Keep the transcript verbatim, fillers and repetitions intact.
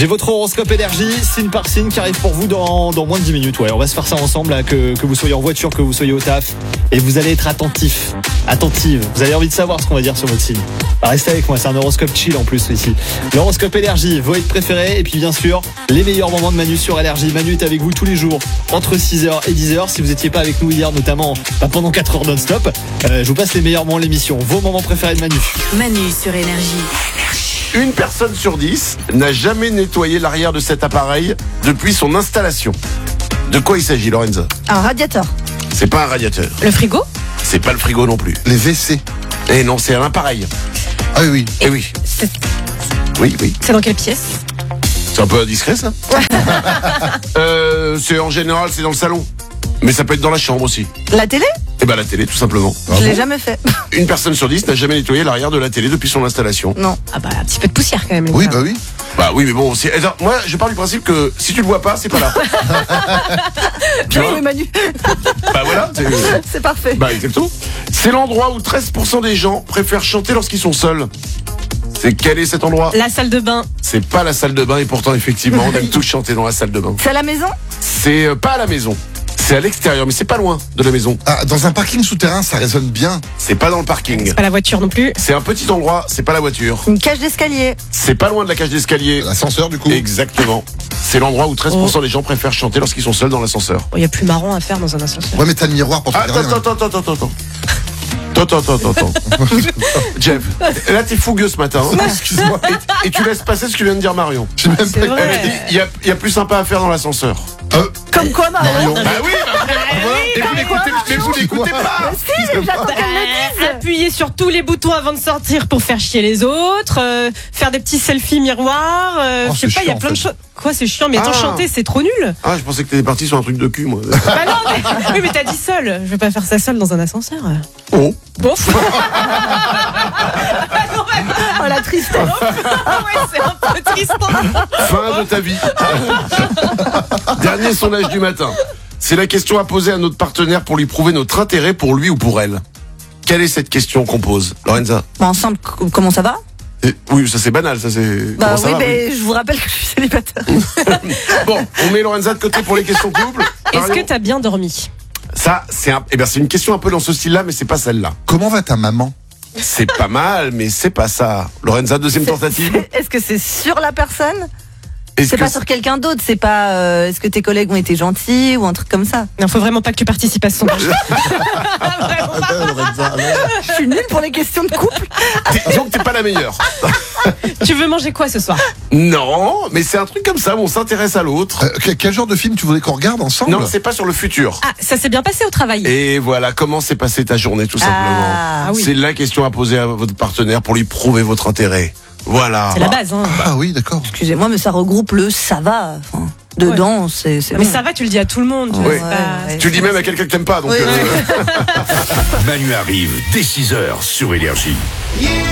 J'ai votre horoscope énergie, signe par signe, qui arrive pour vous dans, dans moins de dix minutes. Ouais, on va se faire ça ensemble, là, que, que vous soyez en voiture, que vous soyez au taf. Et vous allez être attentif, attentive. Vous avez envie de savoir ce qu'on va dire sur votre signe. Bah, restez avec moi, c'est un horoscope chill en plus ici. L'horoscope énergie, vos hits préférés. Et puis bien sûr, les meilleurs moments de Manu sur Énergie. Manu est avec vous tous les jours, entre six heures et dix heures. Si vous n'étiez pas avec nous hier, notamment bah, pendant quatre heures non-stop, euh, je vous passe les meilleurs moments de l'émission. Vos moments préférés de Manu. Manu sur Énergie. Une personne sur dix n'a jamais nettoyé l'arrière de cet appareil depuis son installation. De quoi il s'agit, Lorenza? Un radiateur. C'est pas un radiateur. Le frigo? C'est pas le frigo non plus. Les W C. Eh non, c'est un appareil. Ah oui, oui. Eh oui. C'est, Oui, oui. c'est dans quelle pièce? C'est un peu indiscret, ça. euh, c'est en général, c'est dans le salon. Mais ça peut être dans la chambre aussi. La télé? Eh ben la télé, tout simplement. Ah Je l'ai bon jamais fait. Une personne sur dix n'a jamais nettoyé l'arrière de la télé depuis son installation. Non. Ah bah un petit peu de poussière quand même. les Oui, gars. bah oui. Bah oui, mais bon, c'est... attends, moi, je pars du principe que si tu le vois pas, c'est pas là. Tu Oui, vois mais Manu, Bah voilà. C'est... c'est parfait. Bah exactement. C'est l'endroit où treize pour cent des gens préfèrent chanter lorsqu'ils sont seuls. C'est quel est cet endroit? La salle de bain. C'est pas la salle de bain et pourtant effectivement on aime tous chanter dans la salle de bain. C'est à la maison? C'est euh, pas à la maison. C'est à l'extérieur, mais c'est pas loin de la maison. Ah, dans un parking souterrain, ça résonne bien. C'est pas dans le parking. Pas la voiture non plus. C'est un petit endroit, c'est pas la voiture. Une cage d'escalier. C'est pas loin de la cage d'escalier. L'ascenseur, du coup. Exactement. C'est l'endroit où treize pour cent des gens préfèrent chanter lorsqu'ils sont seuls dans l'ascenseur. Il y a plus marrant à faire dans un ascenseur. Ouais, mais t'as le miroir pour te Attends, regarder. attends, attends, attends, attends, attends. Attends, attends, attends, attends. Jeff, là t'es fougueux ce matin. Hein. Excuse-moi. Et, et tu laisses passer ce que vient de dire Marion. J'ai même C'est pas- vrai. Elle a dit, il y a, il y a plus sympa à faire dans l'ascenseur. Euh, Comme quoi, Marion? Bah oui, bah, et vous n'écoutez, mais vous n'écoutez pas. Si, mais j'attends qu'elle le dise. Appuyer sur tous les boutons avant de sortir pour faire chier les autres, euh, faire des petits selfies miroirs, euh, Oh, je sais c'est pas, il y a chiant, plein en de fait. choses. Quoi, c'est chiant, mais attends, Ah. chanter, c'est trop nul. Ah, je pensais que t'étais parti sur un truc de cul, moi. Bah non, mais, oui, mais t'as dit seul. Je vais pas faire ça seul dans un ascenseur. Oh. Bon. Oh, la tristesse. Ah ouais, c'est un peu tristant. Fin de ta vie. Dernier sondage du matin. C'est la question à poser à notre partenaire pour lui prouver notre intérêt pour lui ou pour elle. Quelle est cette question qu'on pose, Lorenza? Bon, ensemble, c- comment ça va? Eh, Oui, ça c'est banal, ça c'est... Bah Comment ça oui, va, mais je vous rappelle que je suis célibataire. Bon, on met Lorenza de côté pour les questions couple. Est-ce Marion que t'as bien dormi? Ça, c'est un... eh ben, c'est une question un peu dans ce style-là, mais c'est pas celle-là. Comment va ta maman? C'est pas mal, mais c'est pas ça. Lorenza, deuxième tentative. Est-ce que c'est sur la personne? Est-ce C'est que pas sur quelqu'un d'autre, c'est pas euh, est-ce que tes collègues ont été gentils ou un truc comme ça? Non, faut vraiment pas que tu participes à ce sondage. Ah ben, Lorenza, alors. Je suis nulle pour les questions de couple. T'es- disons que t'es pas la meilleure. Tu veux manger quoi ce soir? Non, mais c'est un truc comme ça où on s'intéresse à l'autre. Euh, quel, quel genre de film tu voudrais qu'on regarde ensemble? Non, c'est pas sur le futur. Ah, ça s'est bien passé au travail. Et voilà, comment s'est passée ta journée, tout simplement. Ah, oui. C'est la question à poser à votre partenaire pour lui prouver votre intérêt. Voilà. C'est la base, hein. Ah oui, d'accord. excusez-moi, mais ça regroupe le ça va. Enfin, dedans, c'est c'est Mais bon. ça va, tu le dis à tout le monde. tu Oui. vois, c'est pas- Ouais, ouais. Tu le dis même à quelqu'un que t'aimes pas, donc... Oui, euh, oui. Manu arrive dès six heures sur Énergie.